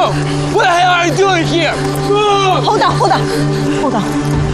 What the hell are you doing here? Hold on.